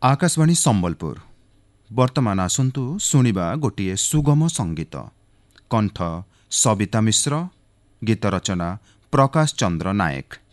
आकाशवाणी सम्बलपुर वर्तमान आसन्तु शुणिबा गोटिए सुगम संगीत कंठ सबिता मिश्र गीत रचना प्रकाश चंद्र नायक।